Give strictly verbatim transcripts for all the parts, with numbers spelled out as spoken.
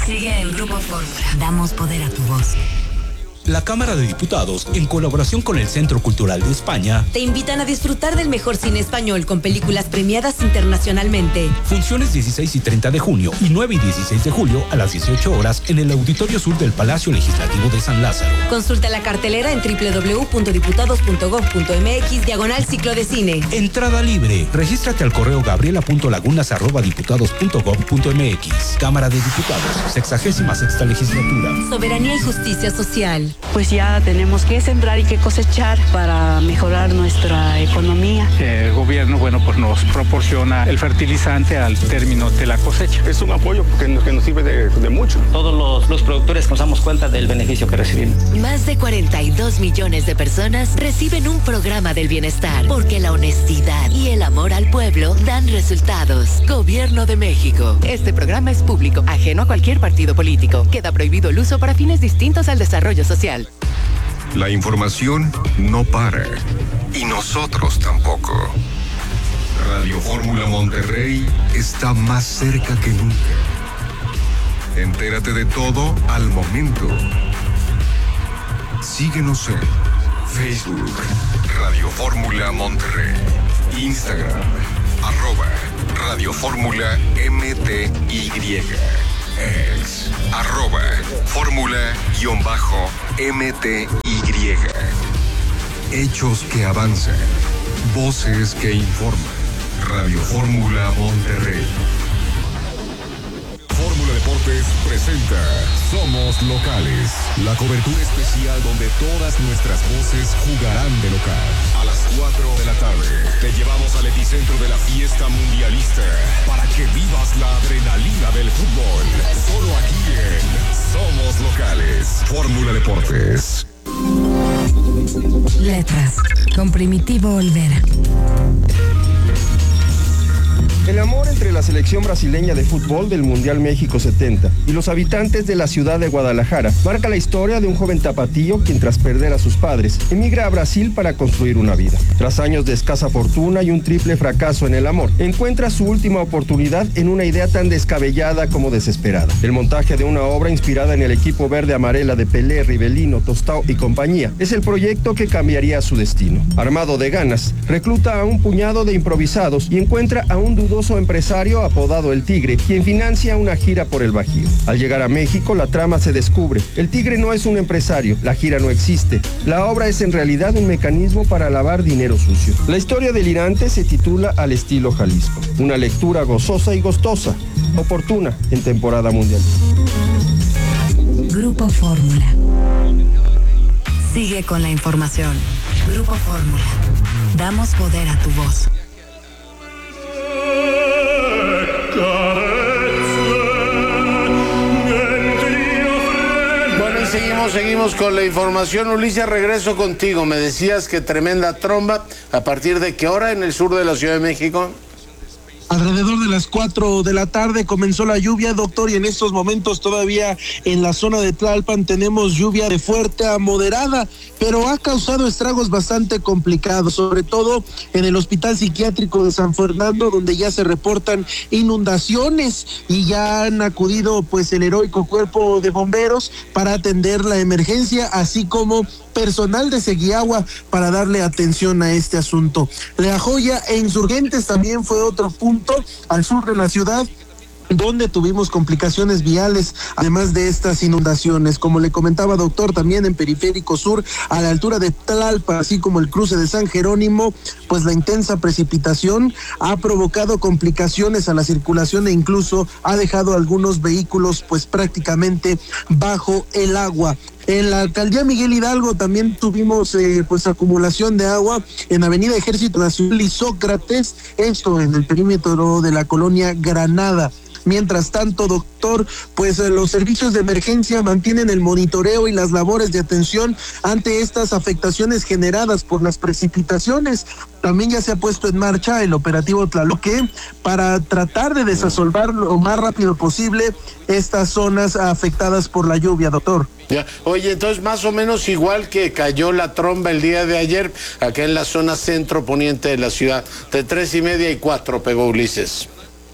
Sigue en Grupo Fórmula. Damos poder a tu voz. La Cámara de Diputados, en colaboración con el Centro Cultural de España, te invitan a disfrutar del mejor cine español con películas premiadas internacionalmente. Funciones dieciséis y treinta de junio y nueve y dieciséis de julio a las dieciocho horas en el Auditorio Sur del Palacio Legislativo de San Lázaro. Consulta la cartelera en doble u doble u doble u punto diputados punto gob punto eme equis diagonal ciclo de cine. Entrada libre. Regístrate al correo gabriela punto lagunas arroba diputados punto gob punto eme equis. Cámara de Diputados, sexagésima sexta legislatura. Soberanía y justicia social. Pues ya tenemos que sembrar y que cosechar para mejorar nuestra economía. El gobierno, bueno, pues nos proporciona el fertilizante al término de la cosecha. Es un apoyo que nos, que nos sirve de, de mucho. Todos los, los productores nos damos cuenta del beneficio que recibimos. Más de cuarenta y dos millones de personas reciben un programa del bienestar, porque la honestidad y el amor al pueblo dan resultados. Gobierno de México. Este programa es público, ajeno a cualquier partido político. Queda prohibido el uso para fines distintos al desarrollo social. La información no para, y nosotros tampoco. Radio Fórmula Monterrey está más cerca que nunca. Entérate de todo al momento. Síguenos en Facebook, Radio Fórmula Monterrey, Instagram, arroba Radio Fórmula M T Y, ex, arroba Fórmula-M T Y. Hechos que avanzan, voces que informan. Radio Fórmula Monterrey. Fórmula Deportes presenta Somos Locales, la cobertura especial donde todas nuestras voces jugarán de local. A las cuatro de la tarde te llevamos al epicentro de la fiesta mundialista para que vivas la adrenalina del fútbol. Solo aquí en Somos Locales. Fórmula Deportes. Letras, con Primitivo Olvera. El amor entre la selección brasileña de fútbol del Mundial México setenta y los habitantes de la ciudad de Guadalajara marca la historia de un joven tapatío quien, tras perder a sus padres, emigra a Brasil para construir una vida. Tras años de escasa fortuna y un triple fracaso en el amor, encuentra su última oportunidad en una idea tan descabellada como desesperada: el montaje de una obra inspirada en el equipo verde amarela de Pelé, Rivelino, Tostao y compañía. Es el proyecto que cambiaría su destino. Armado de ganas, recluta a un puñado de improvisados y encuentra a un dudoso empresario apodado El Tigre, quien financia una gira por el Bajío. Al llegar a México, la trama se descubre. El Tigre no es un empresario, la gira no existe. La obra es en realidad un mecanismo para lavar dinero sucio. La historia delirante se titula Al estilo Jalisco. Una lectura gozosa y gustosa, oportuna en temporada mundial. Grupo Fórmula. Sigue con la información. Grupo Fórmula. Damos poder a tu voz. Bueno, y seguimos, seguimos con la información. Ulises, regreso contigo. Me decías que tremenda tromba. ¿A partir de qué hora en el sur de la Ciudad de México? Alrededor de las cuatro de la tarde comenzó la lluvia, doctor, y en estos momentos todavía en la zona de Tlalpan tenemos lluvia de fuerte a moderada, pero ha causado estragos bastante complicados, sobre todo en el Hospital Psiquiátrico de San Fernando, donde ya se reportan inundaciones y ya han acudido pues el heroico cuerpo de bomberos para atender la emergencia, así como personal de Seguiagua para darle atención a este asunto. La Joya e Insurgentes también fue otro punto al sur de la ciudad donde tuvimos complicaciones viales, además de estas inundaciones. Como le comentaba, doctor, también en Periférico Sur, a la altura de Tlalpan, así como el cruce de San Jerónimo, pues la intensa precipitación ha provocado complicaciones a la circulación e incluso ha dejado algunos vehículos pues prácticamente bajo el agua. En la alcaldía Miguel Hidalgo también tuvimos eh, pues acumulación de agua en Avenida Ejército Nacional y Sócrates, esto en el perímetro de la colonia Granada. Mientras tanto, doctor, pues los servicios de emergencia mantienen el monitoreo y las labores de atención ante estas afectaciones generadas por las precipitaciones. También ya se ha puesto en marcha el operativo Tlaloque para tratar de desasolvar lo más rápido posible estas zonas afectadas por la lluvia, doctor. Ya. Oye, entonces más o menos igual que cayó la tromba el día de ayer, acá en la zona centro poniente de la ciudad, de tres y media y cuatro pegó Ulises.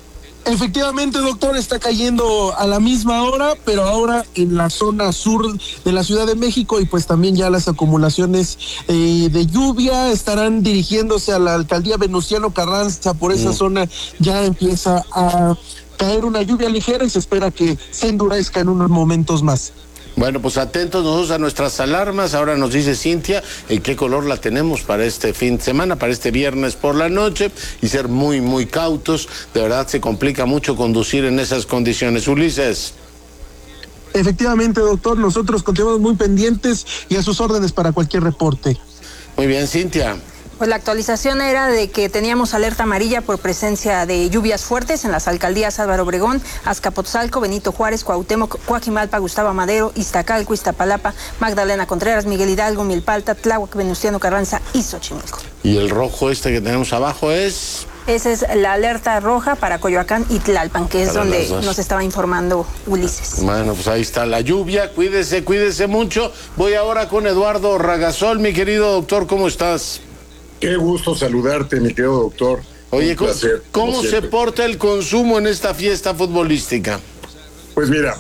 Efectivamente, doctor, está cayendo a la misma hora, pero ahora en la zona sur de la Ciudad de México, y pues también ya las acumulaciones eh, de lluvia estarán dirigiéndose a la alcaldía Venustiano Carranza. Por esa mm. zona ya empieza a caer una lluvia ligera y se espera que se endurezca en unos momentos más. Bueno, pues atentos nosotros a nuestras alarmas. Ahora nos dice Cintia en qué color la tenemos para este fin de semana, para este viernes por la noche, y ser muy, muy cautos. De verdad se complica mucho conducir en esas condiciones. Ulises. Efectivamente, doctor, nosotros continuamos muy pendientes y a sus órdenes para cualquier reporte. Muy bien, Cintia. Pues la actualización era de que teníamos alerta amarilla por presencia de lluvias fuertes en las alcaldías Álvaro Obregón, Azcapotzalco, Benito Juárez, Cuauhtémoc, Coajimalpa, Gustavo Madero, Iztacalco, Iztapalapa, Magdalena Contreras, Miguel Hidalgo, Milpalta, Tláhuac, Venustiano Carranza y Xochimilco. ¿Y el rojo este que tenemos abajo es? Esa es la alerta roja para Coyoacán y Tlalpan, que es para donde nos estaba informando Ulises. Bueno, pues ahí está la lluvia. Cuídese, cuídese mucho. Voy ahora con Eduardo Ragasol. Mi querido doctor, ¿cómo estás? Qué gusto saludarte, mi querido doctor. Oye, ¿cómo, placer, ¿cómo se porta el consumo en esta fiesta futbolística? Pues mira,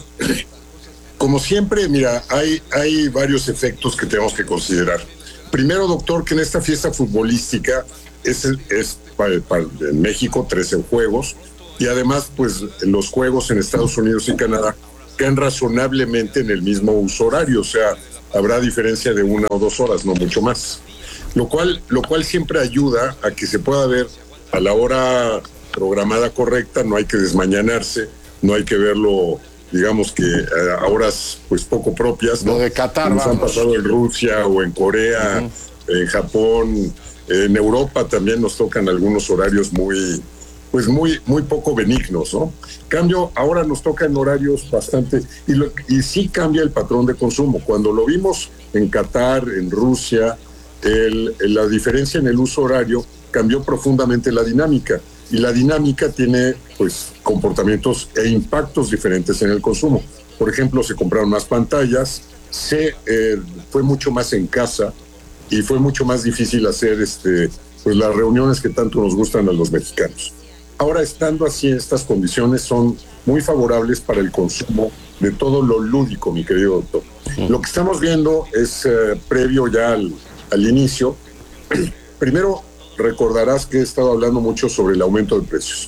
como siempre, mira, hay, hay varios efectos que tenemos que considerar. Primero, doctor, que en esta fiesta futbolística es, es para, para, en México trece juegos, y además, pues, los juegos en Estados Unidos y Canadá quedan razonablemente en el mismo uso horario, o sea, habrá diferencia de una o dos horas, no mucho más. Lo cual, lo cual siempre ayuda a que se pueda ver a la hora programada correcta, no hay que desmañanarse, no hay que verlo, digamos que a horas pues poco propias, ¿no? Lo de Qatar, nos han pasado en Rusia o en Corea, uh-huh. en Japón, en Europa también nos tocan algunos horarios muy, pues muy, muy poco benignos, ¿no? Cambio, ahora nos tocan horarios bastante, y, lo, y sí cambia el patrón de consumo. Cuando lo vimos en Qatar, en Rusia, El, la diferencia en el uso horario cambió profundamente la dinámica, y la dinámica tiene pues comportamientos e impactos diferentes en el consumo. Por ejemplo, se compraron más pantallas, se eh, fue mucho más en casa y fue mucho más difícil hacer este pues las reuniones que tanto nos gustan a los mexicanos. Ahora, estando así, estas condiciones son muy favorables para el consumo de todo lo lúdico, mi querido doctor. Sí. Lo que estamos viendo es eh, previo ya al Al inicio, primero recordarás que he estado hablando mucho sobre el aumento de precios.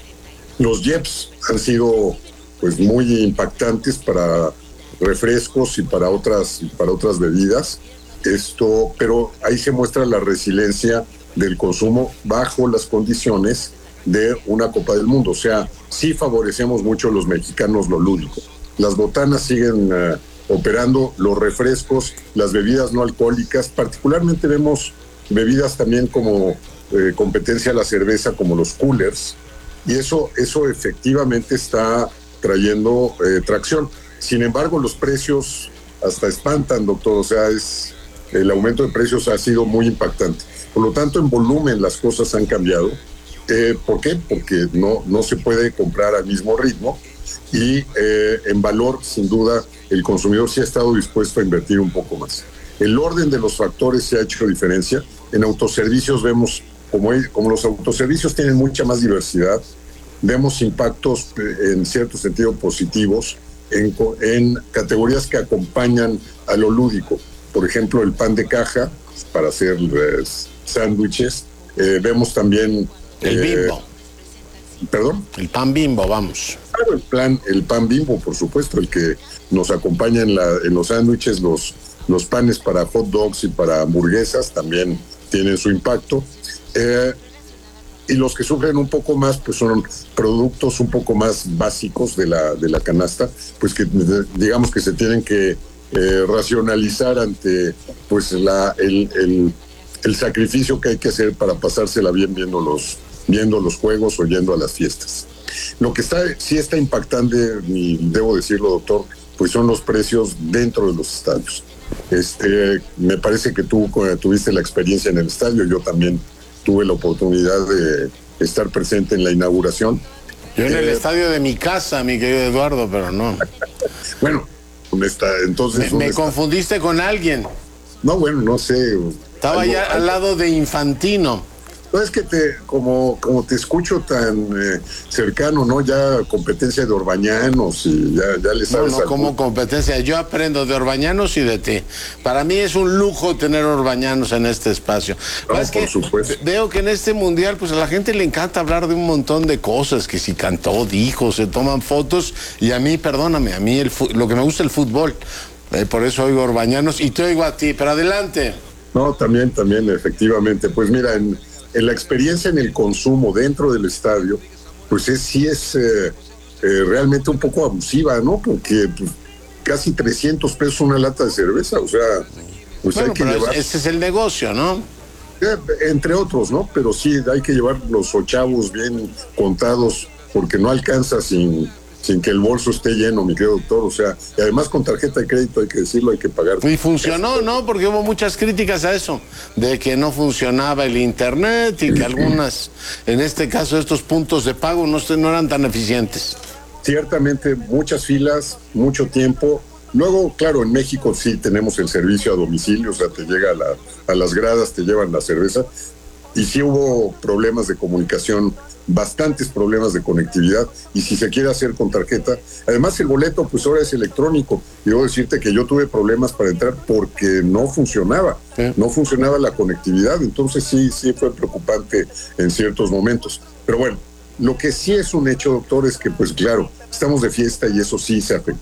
Los I E Ps han sido pues muy impactantes para refrescos y para otras, para otras bebidas. Esto, pero ahí se muestra la resiliencia del consumo bajo las condiciones de una Copa del Mundo. O sea, sí favorecemos mucho los mexicanos lo lúdico. Las botanas siguen uh, operando, los refrescos, las bebidas no alcohólicas, particularmente vemos bebidas también como eh, competencia a la cerveza, como los coolers, y eso, eso efectivamente está trayendo eh, tracción. Sin embargo, los precios hasta espantan, doctor, o sea, es, el aumento de precios ha sido muy impactante. Por lo tanto, en volumen las cosas han cambiado. Eh, ¿Por qué? Porque no, no se puede comprar al mismo ritmo, y eh, en valor, sin duda, el consumidor sí ha estado dispuesto a invertir un poco más. El orden de los factores se ha hecho diferencia. En autoservicios vemos, como, como los autoservicios tienen mucha más diversidad, vemos impactos eh, en cierto sentido positivos en, en categorías que acompañan a lo lúdico. Por ejemplo, el pan de caja para hacer eh, sándwiches. Eh, vemos también... El eh, Bimbo. ¿Perdón? El pan Bimbo, vamos. Claro, el, plan, el pan Bimbo, por supuesto, el que nos acompaña en, la, en los sándwiches, los, los panes para hot dogs y para hamburguesas también tienen su impacto. Eh, y los que sufren un poco más, pues son productos un poco más básicos de la, de la canasta, pues que digamos que se tienen que eh, racionalizar ante pues la, el, el, el sacrificio que hay que hacer para pasársela bien viendo los viendo los juegos o yendo a las fiestas. Lo que está sí está impactante, y debo decirlo, doctor, pues son los precios dentro de los estadios. Este, me parece que tú tuviste la experiencia en el estadio, yo también tuve la oportunidad de estar presente en la inauguración. Yo en eh, el estadio de mi casa, mi querido Eduardo, pero no. Bueno, está, entonces... Me, me está? confundiste con alguien. No, bueno, no sé. Estaba allá al lado de Infantino. No es que te, como, como te escucho tan eh, cercano, ¿no? Ya competencia de Orbañanos y ya, ya le sabes. No, no, como competencia. Yo aprendo de Orbañanos y de ti. Para mí es un lujo tener Orbañanos en este espacio. No, es por que supuesto. Veo que en este mundial, pues a la gente le encanta hablar de un montón de cosas, que si cantó, dijo, se toman fotos, y a mí, perdóname, a mí el lo que me gusta es el fútbol. Eh, por eso oigo Orbañanos y te oigo a ti, pero adelante. No, también, también, efectivamente. Pues mira, en, en la experiencia en el consumo dentro del estadio, pues es, sí es eh, eh, realmente un poco abusiva, ¿no? Porque pues, casi trescientos pesos una lata de cerveza, o sea, pues bueno, hay que pero llevar... ese es el negocio, ¿no? Eh, entre otros, ¿no? Pero sí, hay que llevar los ochavos bien contados, porque no alcanza sin... sin que el bolso esté lleno, mi querido doctor, o sea, y además con tarjeta de crédito hay que decirlo, hay que pagar. Y funcionó, ¿no? Porque hubo muchas críticas a eso, de que no funcionaba el internet y que algunas, en este caso estos puntos de pago no, no eran tan eficientes. Ciertamente, muchas filas, mucho tiempo. Luego, claro, en México sí tenemos el servicio a domicilio, o sea, te llega a, la, a las gradas, te llevan la cerveza, y sí hubo problemas de comunicación, bastantes problemas de conectividad, y si se quiere hacer con tarjeta, además el boleto pues ahora es electrónico. Y debo decirte que yo tuve problemas para entrar porque no funcionaba, ¿sí? no funcionaba la conectividad, entonces sí, sí fue preocupante en ciertos momentos. Pero bueno, lo que sí es un hecho, doctor, es que pues claro, estamos de fiesta y eso sí se afecta.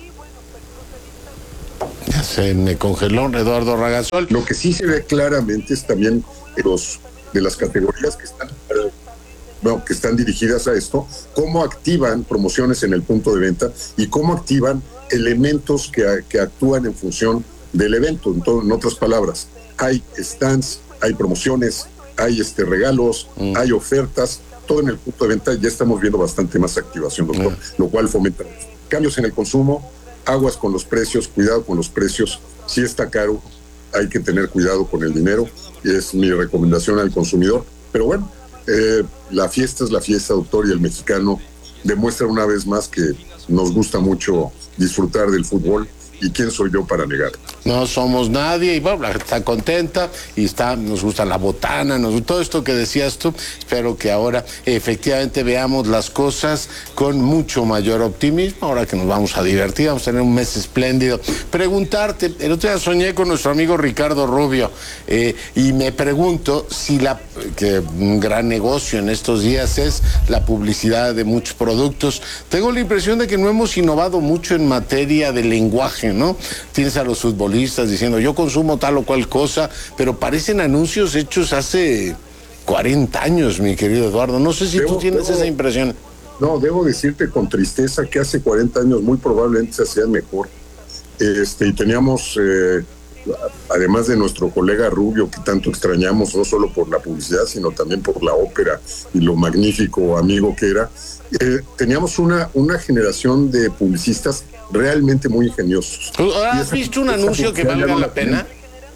Ya se me congeló Eduardo Ragazol. Lo que sí se ve claramente es también los de las categorías que están bueno, que están dirigidas a esto, cómo activan promociones en el punto de venta y cómo activan elementos que, que actúan en función del evento. En, todo, en otras palabras, hay stands, hay promociones, hay este regalos, mm. hay ofertas, todo en el punto de venta. Ya estamos viendo bastante más activación, doctor, mm. lo cual fomenta cambios en el consumo, aguas con los precios, cuidado con los precios. Si está caro, hay que tener cuidado con el dinero, y es mi recomendación al consumidor. Pero bueno, Eh, la fiesta es la fiesta, doctor, y el mexicano demuestra una vez más que nos gusta mucho disfrutar del fútbol, y quién soy yo para negar. No somos nadie, y bueno, la gente está contenta, y está, nos gusta la botana, nos todo esto que decías tú. Espero que ahora efectivamente veamos las cosas con mucho mayor optimismo, ahora que nos vamos a divertir, vamos a tener un mes espléndido. Preguntarte, el otro día soñé con nuestro amigo Ricardo Rubio, eh, y me pregunto si la, que un gran negocio en estos días es la publicidad de muchos productos. Tengo la impresión de que no hemos innovado mucho en materia de lenguaje, ¿no? Tienes a los futbolistas diciendo yo consumo tal o cual cosa, pero parecen anuncios hechos hace cuarenta años, mi querido Eduardo. No sé si debo, tú tienes debo, esa impresión. No, debo decirte con tristeza que hace cuarenta años muy probablemente se hacían mejor. Este, y teníamos, eh, además de nuestro colega Rubio, que tanto extrañamos, no solo por la publicidad, sino también por la ópera y lo magnífico amigo que era, eh, teníamos una, una generación de publicistas realmente muy ingeniosos. ¿Has visto un anuncio que valga la pena?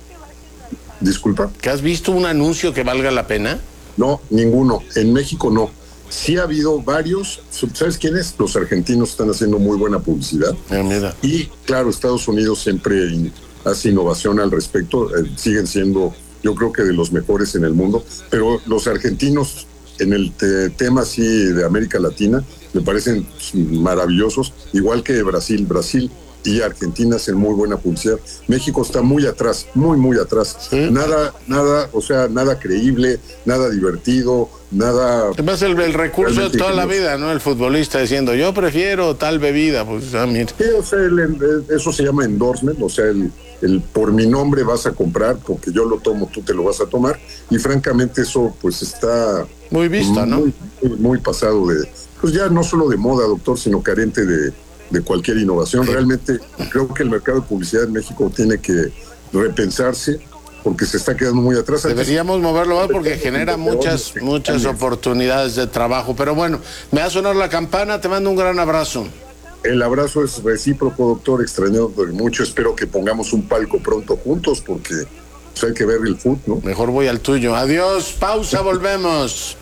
Disculpa. ¿Que has visto un anuncio que valga la pena? No, ninguno. En México no. Sí ha habido varios. ¿Sabes quiénes? Los argentinos están haciendo muy buena publicidad. Ah, mira. Y claro, Estados Unidos siempre hace innovación al respecto. Eh, siguen siendo, yo creo que de los mejores en el mundo. Pero los argentinos en el te- tema así de América Latina me parecen maravillosos, igual que Brasil. Brasil y Argentina hacen muy buena publicidad. México está muy atrás, muy, muy atrás. ¿Sí? Nada, nada, o sea, nada creíble, nada divertido, nada... Además el, el recurso de toda la vida, ¿no? El futbolista diciendo, yo prefiero tal bebida, pues, ah, mira. Sí, o sea, el, el, eso se llama endorsement, o sea, el, el por mi nombre vas a comprar, porque yo lo tomo, tú te lo vas a tomar, y francamente eso, pues, está... Muy visto, ¿no? Muy, muy, muy pasado de... Pues ya no solo de moda, doctor, sino carente de, de cualquier innovación. Sí. Realmente creo que el mercado de publicidad en México tiene que repensarse porque se está quedando muy atrás. Deberíamos moverlo más porque genera muchas, muchas oportunidades de trabajo. Pero bueno, me va a sonar la campana, te mando un gran abrazo. El abrazo es recíproco, doctor, extrañado mucho. Espero que pongamos un palco pronto juntos porque pues, hay que ver el fútbol, ¿no? Mejor voy al tuyo. Adiós, pausa, volvemos.